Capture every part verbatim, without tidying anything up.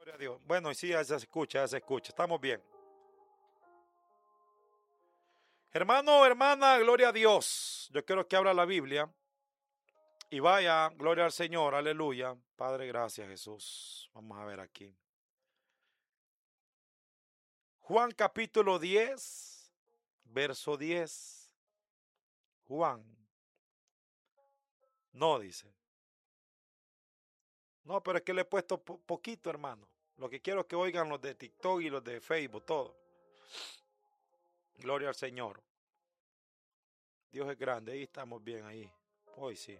Gloria a Dios. Bueno, sí, ya se escucha, ya se escucha. Estamos bien. Hermano, hermana, gloria a Dios. Yo quiero que abra la Biblia y vaya, gloria al Señor, aleluya. Padre, gracias Jesús. Vamos a ver aquí. Juan capítulo diez, verso diez. Juan. No dice. No, pero es que le he puesto po poquito, hermano. Lo que quiero es que oigan los de TikTok y los de Facebook, todo. Gloria al Señor. Dios es grande, ahí estamos bien, ahí. Hoy sí.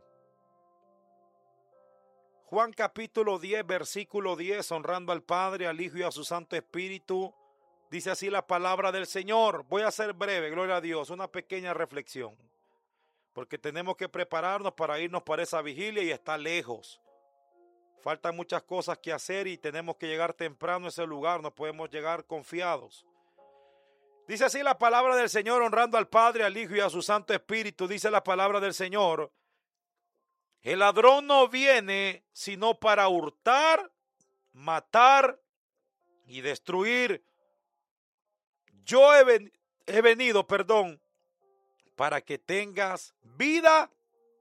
Juan capítulo diez, versículo diez, honrando al Padre, al Hijo y a su Santo Espíritu. Dice así la palabra del Señor. Voy a ser breve, gloria a Dios, una pequeña reflexión. Porque tenemos que prepararnos para irnos para esa vigilia y está lejos. Faltan muchas cosas que hacer y tenemos que llegar temprano a ese lugar, no podemos llegar confiados. Dice así la palabra del Señor, honrando al Padre, al Hijo y a su Santo Espíritu. Dice la palabra del Señor: el ladrón no viene sino para hurtar, matar y destruir. Yo he, ven, he venido, perdón, para que tengas vida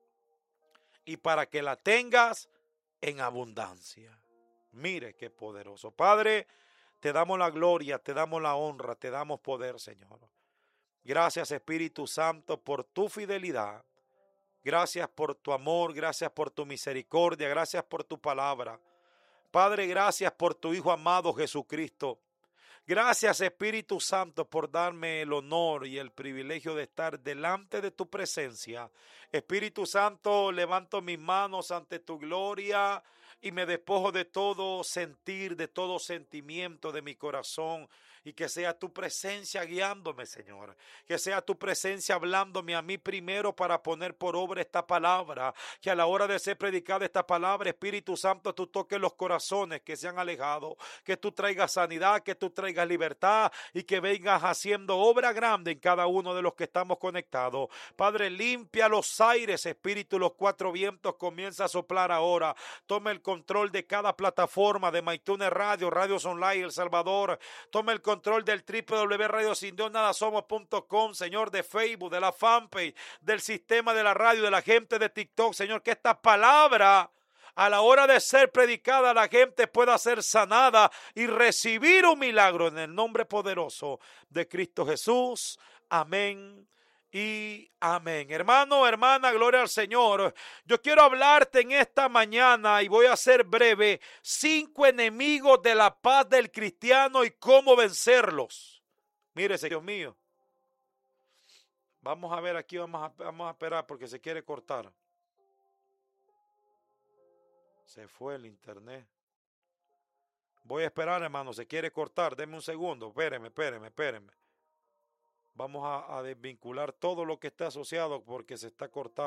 y para que la tengas en abundancia. Mire qué poderoso. Padre, te damos la gloria, te damos la honra, te damos poder, Señor. Gracias, Espíritu Santo, por tu fidelidad. Gracias por tu amor, gracias por tu misericordia, gracias por tu palabra. Padre, gracias por tu Hijo amado Jesucristo. Gracias, Espíritu Santo, por darme el honor y el privilegio de estar delante de tu presencia. Espíritu Santo, levanto mis manos ante tu gloria y me despojo de todo sentir, de todo sentimiento de mi corazón. Y que sea tu presencia guiándome, Señor. Que sea tu presencia hablándome a mí primero para poner por obra esta palabra. Que a la hora de ser predicada esta palabra, Espíritu Santo, tú toques los corazones que se han alejado. Que tú traigas sanidad, que tú traigas libertad y que vengas haciendo obra grande en cada uno de los que estamos conectados. Padre, limpia los aires, Espíritu, los cuatro vientos comienza a soplar ahora. Toma el control de cada plataforma de MyTuner Radio, Radios Online El Salvador. Toma el control del doble u doble u doble u punto radio sin dios nada somos punto com, Señor, de Facebook, de la fanpage, del sistema de la radio, de la gente de TikTok, Señor, que esta palabra a la hora de ser predicada la gente pueda ser sanada y recibir un milagro en el nombre poderoso de Cristo Jesús. Amén y amén. Hermano, hermana, gloria al Señor. Yo quiero hablarte en esta mañana y voy a ser breve. Cinco enemigos de la paz del cristiano y cómo vencerlos. Mire, Dios mío. Vamos a ver aquí, vamos a, vamos a esperar porque se quiere cortar. Se fue el internet. Voy a esperar, hermano, se quiere cortar. Deme un segundo. Espéreme, espéreme, espéreme. Vamos a, a desvincular todo lo que está asociado porque se está cortando.